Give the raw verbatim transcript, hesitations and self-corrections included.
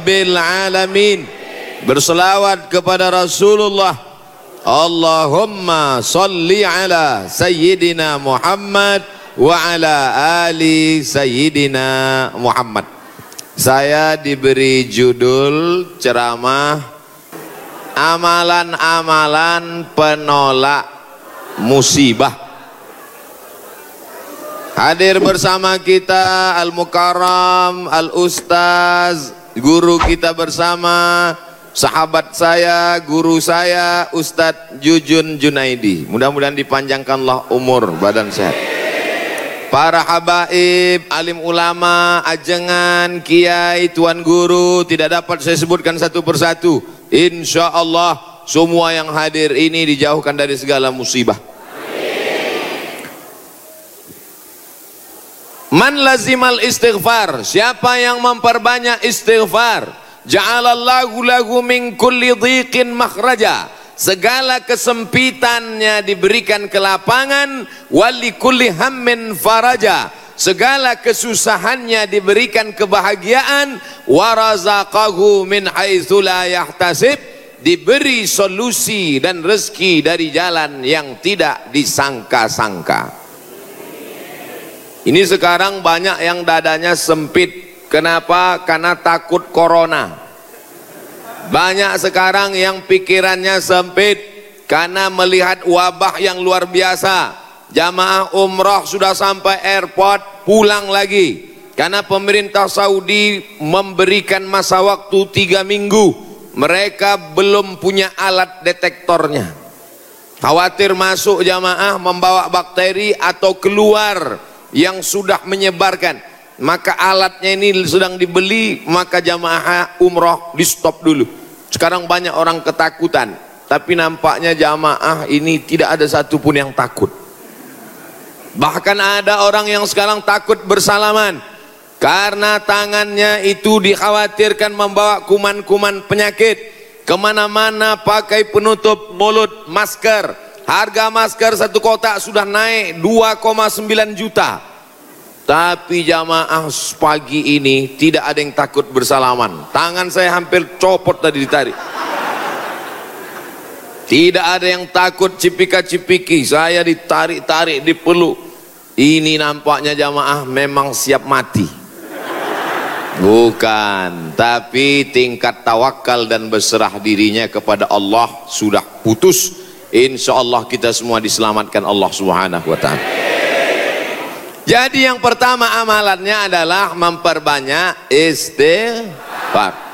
rabbil alamin. Berselawat kepada Rasulullah. Allahumma salli ala sayyidina Muhammad wa ala ali sayyidina Muhammad. Saya diberi judul ceramah amalan-amalan penolak musibah. Hadir bersama kita Al-Mukarram, Al-Ustaz, guru kita bersama, sahabat saya, guru saya, Ustadz Jujun Junaidi. Mudah-mudahan dipanjangkanlah umur badan sehat. Para habaib, alim ulama, ajengan, kiai, tuan guru, tidak dapat saya sebutkan satu persatu. Insya Allah semua yang hadir ini dijauhkan dari segala musibah. Man lazimal istighfar, siapa yang memperbanyak istighfar, ja'alallahu lahu min kulli dhiqin makhraja, segala kesempitannya diberikan kelapangan, wali kulli hammin faraja, segala kesusahannya diberikan kebahagiaan, warazaqahu min haitsu la yahtasib, diberi solusi dan rezeki dari jalan yang tidak disangka-sangka. Ini sekarang banyak yang dadanya sempit. Kenapa? Karena takut corona. Banyak sekarang yang pikirannya sempit karena melihat wabah yang luar biasa. Jamaah umrah sudah sampai airport, pulang lagi karena pemerintah Saudi memberikan masa waktu tiga minggu. Mereka belum punya alat detektornya. Khawatir masuk jamaah membawa bakteri atau keluar yang sudah menyebarkan, maka alatnya ini sedang dibeli, maka jamaah umroh di stop dulu. Sekarang banyak orang ketakutan, tapi nampaknya jamaah ini tidak ada satupun yang takut. Bahkan ada orang yang sekarang takut bersalaman karena tangannya itu dikhawatirkan membawa kuman-kuman penyakit. Kemana-mana pakai penutup mulut, masker. Harga masker satu kotak sudah naik dua koma sembilan juta. Tapi jamaah pagi ini tidak ada yang takut bersalaman. Tangan saya hampir copot tadi ditarik. Tidak ada yang takut cipika-cipiki. Saya ditarik-tarik, dipeluk. Ini nampaknya jamaah memang siap mati. Bukan, tapi tingkat tawakal dan berserah dirinya kepada Allah sudah putus. Insya Allah kita semua diselamatkan Allah Subhanahu wa ta'ala. Jadi yang pertama amalannya adalah memperbanyak istighfar.